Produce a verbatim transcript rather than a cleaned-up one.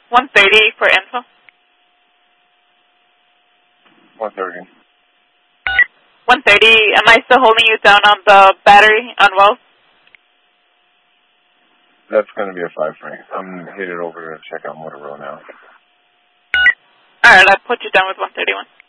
one thirty for info. one thirty. one thirty, am I still holding you down on the battery on Wells? That's going to be a five frame. I'm headed over to check out Motor Row now. Alright, I'll put you down with one thirty-one.